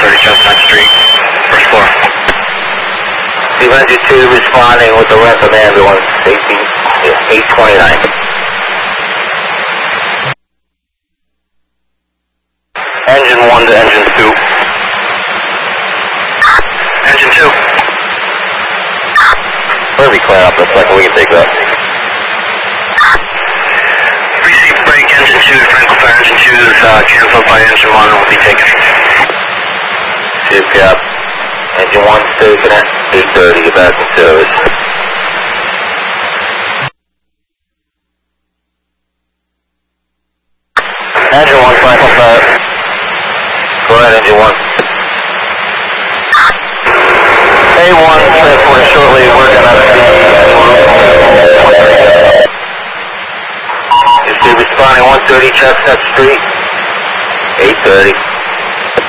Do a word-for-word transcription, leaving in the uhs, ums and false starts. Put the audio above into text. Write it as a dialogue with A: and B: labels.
A: thirty Chestnut Street, first floor.
B: Steve Engine two responding with the rest of ambulance, eighteen, eight twenty-nine.
A: Engine one to engine two. Engine two.
B: We'll be clear up in a second, we can take that.
A: Receive break, engine two, Franklin Fire engine two is uh, canceled by engine one, will be taken.
B: Two cap. Engine one taken at eight thirty, get back in service. Engine one, Franklin Fire. Go ahead, engine one. A one, transporting shortly, we're gonna you see responding one thirty Chestnut Street, eight thirty.